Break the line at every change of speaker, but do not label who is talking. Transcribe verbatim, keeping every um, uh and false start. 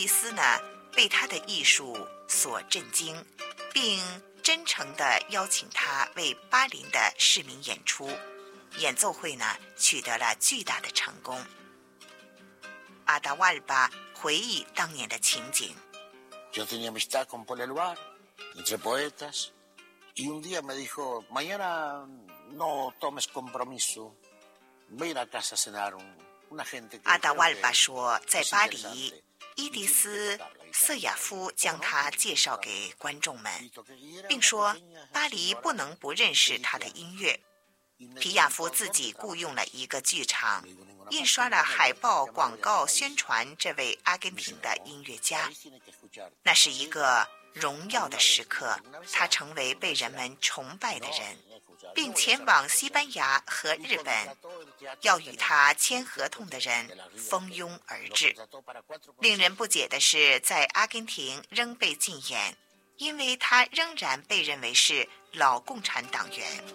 蒂斯呢，被他的艺术所震惊，并真诚地邀请他为巴林的市民演出。演奏会呢，取得了巨大的成功。阿达瓦尔巴回忆当年的情景。
Yo tenía amistad con Paul Eluard, entre poetas, y un día me dijo, mañana no tomes compromiso, ve a ir a casa a cenar una gente que...
阿达瓦尔巴说，在巴黎，伊迪丝·瑟亚夫将他介绍给观众们，并说巴黎不能不认识他的音乐。皮亚夫自己雇佣了一个剧场，印刷了海报广告宣传这位阿根廷的音乐家。那是一个荣耀的时刻，他成为被人们崇拜的人，并前往西班牙和日本，要与他签合同的人蜂拥而至。令人不解的是，在阿根廷仍被禁演，因为他仍然被认为是老共产党员。